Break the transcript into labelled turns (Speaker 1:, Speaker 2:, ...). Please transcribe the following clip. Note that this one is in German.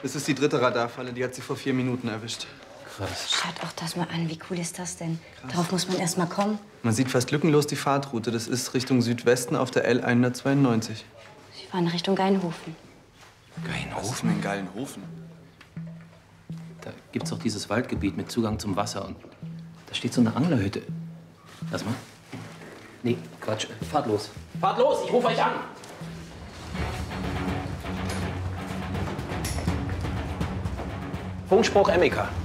Speaker 1: Das ist die 3. Radarfalle, die hat sie vor 4 Minuten erwischt.
Speaker 2: Krass.
Speaker 3: Schaut auch das mal an, wie cool ist das denn? Krass. Darauf muss man erst mal kommen.
Speaker 1: Man sieht fast lückenlos die Fahrtroute. Das ist Richtung Südwesten auf der L192.
Speaker 3: Sie fahren Richtung Geinhofen.
Speaker 1: Was ist denn in Gallenhofen?
Speaker 2: Da gibt's doch dieses Waldgebiet mit Zugang zum Wasser und da steht so eine Anglerhütte. Lass mal. Nee, Quatsch. Fahrt los. Fahrt los, ich rufe euch an. Funkspruch Emika.